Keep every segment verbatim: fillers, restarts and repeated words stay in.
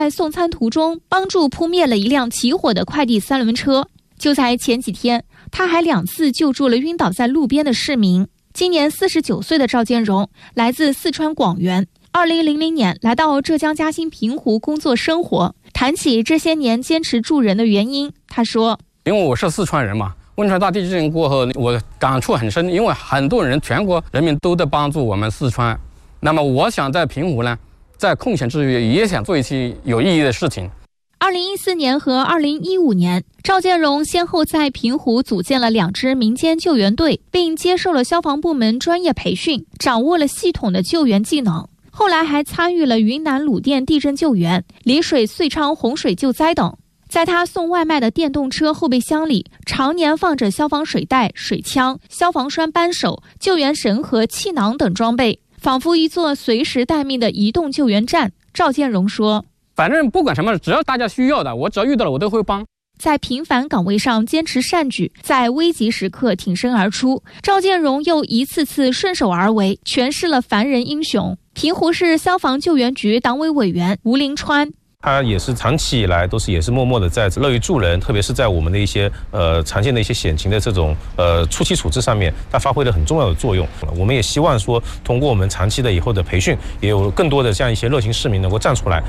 在送餐途中帮助扑灭了一辆起火的快递三轮车。就在前几天，他还两次救助了晕倒在路边的市民。今年四十九岁的赵建荣来自四川广元，二零零零年来到浙江嘉兴平湖工作生活。谈起这些年坚持助人的原因，他说：“ 因为我是四川人嘛，汶川大地震过后，我感触很深，因为很多人，全国人民都在帮助我们四川。那么，我想在平湖呢。”在空闲之余，也想做一些有意义的事情。 二零一四年和二零一五年，赵建荣先后在平湖组建了两支民间救援队，并接受了消防部门专业培训，掌握了系统的救援技能。后来还参与了云南鲁甸地震救援、丽水遂昌洪水救灾等。在他送外卖的电动车后备箱里，常年放着消防水袋、水枪、消防栓扳手、救援绳和气囊等装备。仿佛一座随时待命的移动救援站。赵建荣说：“ 反正不管什么，只要大家需要的，我只要遇到了，我都会帮。” 在平凡岗位上坚持善举，在危急时刻挺身而出，赵建荣又一次次顺手而为，诠释了凡人英雄。平湖市消防救援局党委委员吴林川。 他也是长期以来都是也是默默的在乐于助人，特别是在我们的一些呃常见的一些险情的这种呃初期处置上面，他发挥了很重要的作用。我们也希望说，通过我们长期的以后的培训，也有更多的这样一些热心市民能够站出来。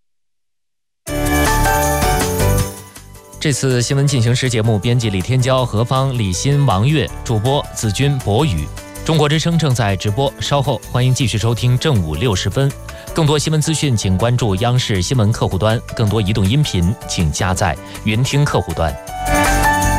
这次新闻进行时节目编辑李天骄、何芳、李欣、王悦，主播子君、博宇。中国之声正在直播，稍后欢迎继续收听正午六十分。更多新闻资讯，请关注央视新闻客户端；更多移动音频，请加载云听客户端。